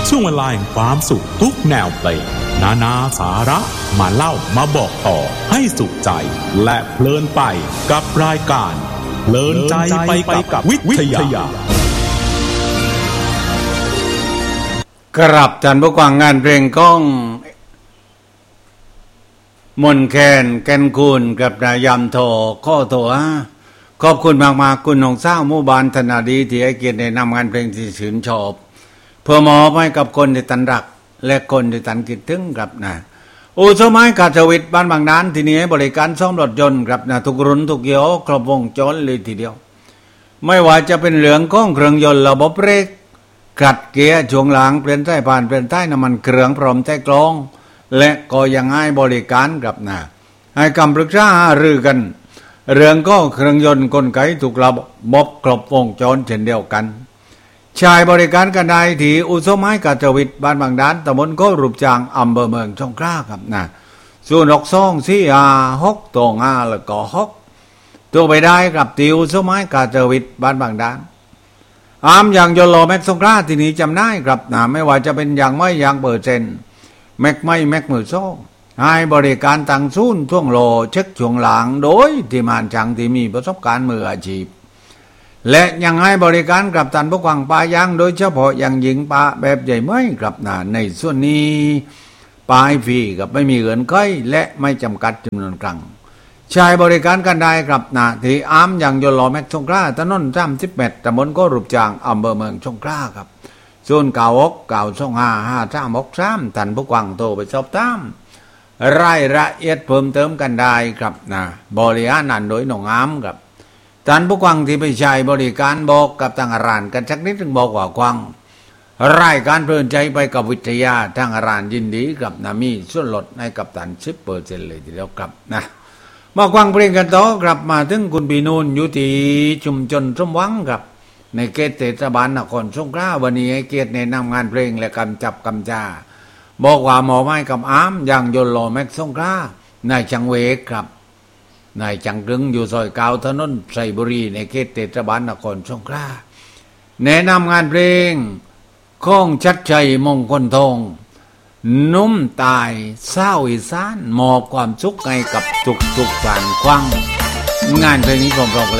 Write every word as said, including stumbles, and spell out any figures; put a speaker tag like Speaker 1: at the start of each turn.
Speaker 1: ช่วงเวลาแห่งความสุขทุกแนวเพลงนานาสาระมาเล่ามาบอกต่อให้สุขใจและเพลินไปกับรายการเพลินใจไปกับวิทยา
Speaker 2: กราบท่านผู้ฟังงานเพลงก้องมนแคนแกนคูนกับนายามโทข้อโทขอบคุณมากๆคุณน้องสาวหมู่บ้านธนาดีที่ให้เกียรติในนำงานเพลงที่ชื่นชอบเพื่อมอบให้กับคนที่ตันรักและคนที่ตันคิดถึงครับนะอู่ซ่อมไม้กาญจวิทย์บ้านบางนานที่นี้บริการซ่อมรถยนต์ครับนะทุกรุ่นทุกยี่ห้อครบวงจรเลยทีเดียวไม่ว่าจะเป็นเรื่องของเครื่องยนต์ระบบเบรกขัดเกียร์ช่วงหลังเปลี่ยนสายพานเปลี่ยนใต้น้ำมันเครื่องพร้อมใช้กรองและก็ยังให้บริการครับนะให้คำปรึกษาหารือกันเรื่องก็เครื่องยนต์กลไกถูกระบบครบวงจรเช่นเดียวกันชายบริการกันได้ที่อุโสไม้กาญจวิทย์บ้านบางดานตำบลโครูปจางอำเภอเมืองสงขลาครับนะศูนย์หกสองสี่ห้าหกตองห้าแล้วก็หกตัวไปได้กับที่อุโสไม้กาญจวิทย์บ้านบางดานอามอย่างยนต์โลแม็กสงขลาที่นี้จำได้ครับนะไม่ว่าจะเป็นอย่างไม่อย่างเปอร์เซ็นต์แม็กไม่แม็กมือโซ่ให้บริการต่างศูนย์ท่วงโลเช็คช่วงหลังโดยที่มานจังที่มีประสบการณ์มืออาชีพและยังให้บริการกับท่านผู้ฟังปลายางโดยเฉพาะอย่างหญิงปลาแบบใหญ่ไม่ครับนะในส่วนนี้ปลายฟรีกับไม่มีเงินค่อยและไม่จำกัดจำนวนครั้งใช้บริการกันได้ครับนะที่อามอย่างยนต์ล้อแม็กสงขลาถนนสามสิบเมตรตำบลโครูปจางอำเภอเมืองสงขลาครับศูนย์เก้าหกเก้าสองห้าห้าสามหกสามท่านผู้ฟังโทรไปสอบถามรายละเอียดเพิ่มเติมกันได้ครับนะบริหารนั้นโดยหนองอามครับท่านผู้ฟังที่ไปใช้บริการบอกกับทางร้านกันสักนิดนึงบอกว่าฟังรายการเพลินใจไปกับวิทยาทางร้านยินดีกับนะมีส่วนลดให้กับท่าน สิบเปอร์เซ็นต์ เลยทีเดียวครับนะมาฟังเพลงกันต่อกลับมาถึงคุณปีนูนอยู่ที่ชุมชนสมหวังครับในเขตเทศบาลนครสงขลาวันนี้ให้เกียรติในนำงานเพลงและกำจับกำจาบอกว่าหมอไม้กับอามอย่างยนต์โลแม็กสงขลานายจังเวกครับนายจังกึงอยู่ซอยเก้าถนนไซบุรีในเขตเทศบาลนครสงขลาแนะนำงานเพลงของชัดชัยมงคลทองนุ่มตายเศร้าอีสานมอบความสุขให้กับทุกๆฝ่ายควังงานเพลงนี้ผมร้อง